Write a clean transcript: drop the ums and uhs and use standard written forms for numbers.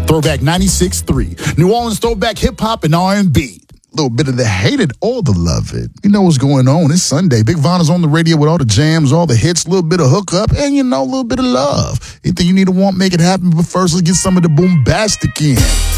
Throwback 96.3. New Orleans throwback hip-hop and R&B. A little bit of the hate it or the love it. You know what's going on. It's Sunday. Big Von is on the radio with all the jams, all the hits, a little bit of hookup, and, a little bit of love. Anything you need to want, make it happen. But first, let's get some of the bombastic in.